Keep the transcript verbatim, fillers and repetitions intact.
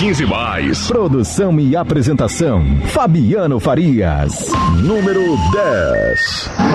quinze mais. Produção e apresentação, Fabiano Farias. Número dez.